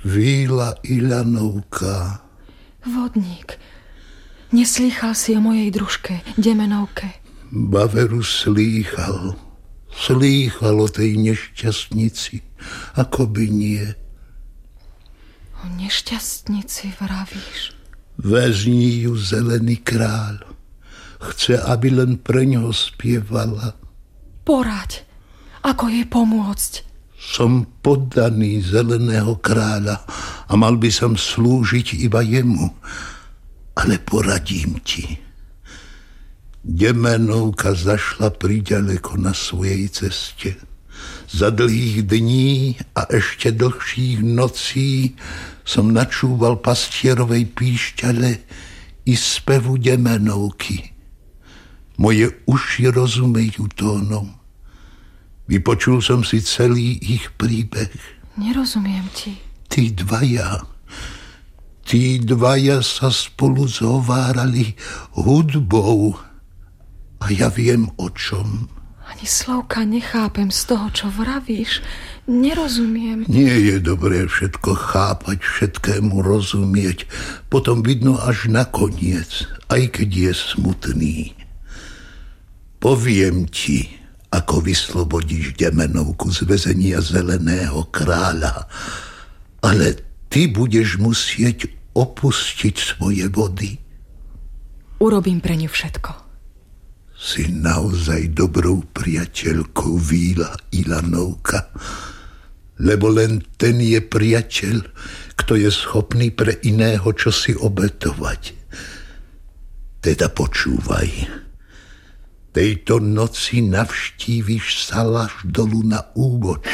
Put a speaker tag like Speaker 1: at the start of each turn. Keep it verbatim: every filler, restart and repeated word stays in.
Speaker 1: Víla Ilanovka.
Speaker 2: Vodník, neslýchal si o mojej družke, Demenovke?
Speaker 1: Baveru slýchal. Slýchal o tej nešťastnici. Ako by nie.
Speaker 2: O nešťastnici vravíš?
Speaker 1: Vezní ju zelený kráľ. Chce, aby len pre ňoho spievala.
Speaker 2: Poraď, ako jej pomôcť?
Speaker 1: Som poddaný zeleného kráľa a mal by som slúžiť iba jemu. Ale poradím ti. Demenovka zašla priďaleko na svojej ceste. Za dlhých dní a ešte dlhších nocí som načúval pastierovej píšťale i spevu Demenovky. Moje uši rozumejú tónom. Vypočul som si celý ich príbeh.
Speaker 2: Nerozumiem ti.
Speaker 1: Tí dvaja, tí dvaja sa spolu zhovárali hudbou. A ja viem o čom.
Speaker 2: Ani slovka nechápem z toho, čo vravíš. Nerozumiem.
Speaker 1: Nie je dobré všetko chápať, všetkému rozumieť. Potom vidno až nakoniec, aj keď je smutný. Poviem ti, ako vyslobodíš Demenovku z väzenia zeleného kráľa. Ale ty budeš musieť opustiť svoje vody.
Speaker 2: Urobím pre ňu všetko.
Speaker 1: Si naozaj dobrou priateľkou, Víla Ilanovka, lebo len ten je priateľ, kto je schopný pre iného čosi obetovať. Teda počúvaj. Tejto noci navštíviš Salaš dolu na úbočí.